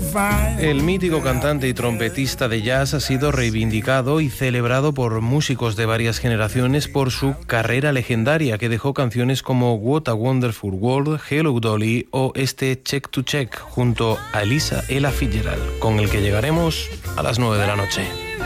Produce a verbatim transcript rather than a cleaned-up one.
El mítico cantante y trompetista de jazz ha sido reivindicado y celebrado por músicos de varias generaciones por su carrera legendaria, que dejó canciones como What a Wonderful World, Hello Dolly o este Check to Check junto a Elisa Ella Fitzgerald, con el que llegaremos a las nueve de la noche.